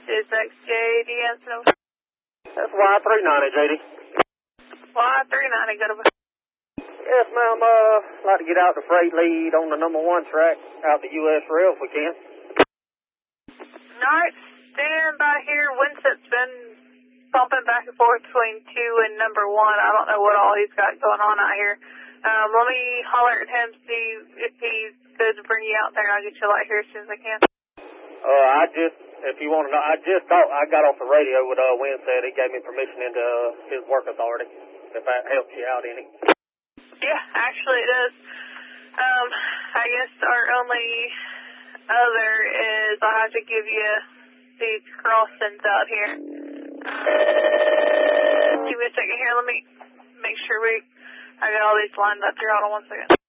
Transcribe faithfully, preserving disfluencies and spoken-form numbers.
is X J D answer. That's Y three ninety, J D. Y three ninety, go to... Yes, ma'am. Uh, like to get out the freight lead on the number one track out the U S rail if we can. Alright, stand by here. Winston's been bumping back and forth between two and number one. I don't know what all he's got going on out here. Um, let me holler at him, see if he's good to bring you out there. I'll get you out here as soon as I can. Uh, I just, if you want to know, I just thought I got off the radio with uh, Winston. He gave me permission into uh, his work authority, if that helps you out any. Yeah, actually it does. Um, I guess our only other is I'll have to give you these crossings out here. Uh, give me a second here. Let me make sure we, I got all these lined up here. Hold on one second.